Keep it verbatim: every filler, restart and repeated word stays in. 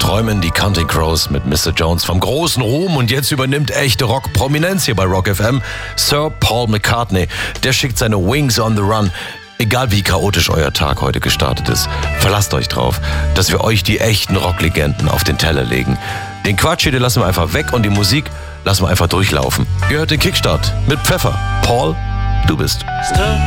träumen die Counting Crows mit Mister Jones vom großen Ruhm und jetzt übernimmt echte Rock-Prominenz hier bei Rock F M. Sir Paul McCartney, der schickt seine Wings on the Run. Egal wie chaotisch euer Tag heute gestartet ist, verlasst euch drauf, dass wir euch die echten Rocklegenden auf den Teller legen. Den Quatsch hier, den lassen wir einfach weg und die Musik lassen wir einfach durchlaufen. Ihr hört den Kickstart mit Pfeffer. Paul, du bist. Stop.